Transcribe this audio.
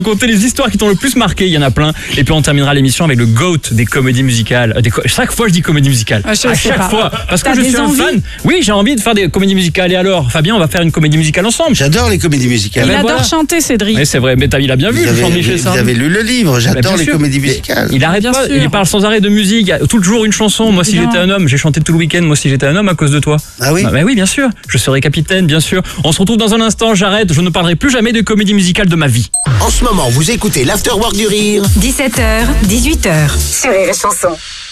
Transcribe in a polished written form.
Compter les histoires qui t'ont le plus marqué, il y en a plein. Et puis on terminera l'émission avec le GOAT des comédies musicales. Chaque fois je dis comédie musicale. À chaque fois. Parce que je suis un fan. Oui, j'ai envie de faire des comédies musicales. Et alors, Fabien, on va faire une comédie musicale ensemble. J'adore les comédies musicales. Il adore chanter, Cédric. Oui, c'est vrai, mais il a bien vu, Jean-Michel Sardou. Vous avez lu le livre, j'adore les comédies musicales. Il arrête pas, il parle sans arrêt de musique. Il y a toujours une chanson. Moi, si j'étais un homme, j'ai chanté tout le week-end. Moi, si j'étais un homme, à cause de toi. Ah oui? Bah oui, bien sûr. Je serai capitaine, bien sûr. On se retrouve dans un instant. J'arrête. Je ne parlerai plus jamais de comédie musicale de ma vie. En ce moment, vous écoutez l'Afterwork du Rire. 17h, 18h. Sur Rire et Chanson.